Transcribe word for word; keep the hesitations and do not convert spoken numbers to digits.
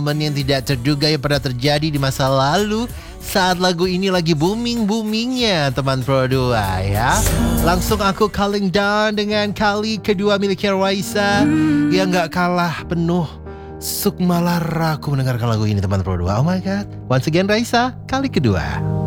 momen yang tidak terduga yang pernah terjadi di masa lalu saat lagu ini lagi booming-boomingnya teman Pro dua ya. Langsung aku calling down dengan kali kedua miliknya Raisa yang gak kalah penuh sukmalara aku mendengarkan lagu ini teman Pro dua. Oh my god. Once again Raisa, kali kedua.